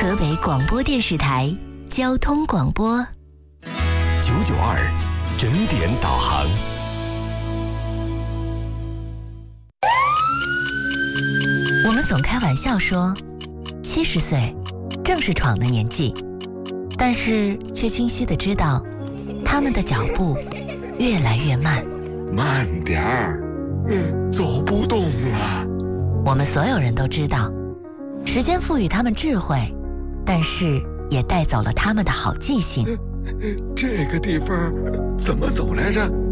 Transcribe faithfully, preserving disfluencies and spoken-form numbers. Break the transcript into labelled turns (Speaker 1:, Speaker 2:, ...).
Speaker 1: 河北广播电视台交通广播
Speaker 2: 九九二整点导航。
Speaker 1: 我们总开玩笑说，七十岁正是闯的年纪，但是却清晰地知道，他们的脚步越来越慢。
Speaker 3: 慢点儿，嗯，走不动了。
Speaker 1: 我们所有人都知道，时间赋予他们智慧，但是也带走了他们的好记性。
Speaker 3: 这个地方怎么走来着？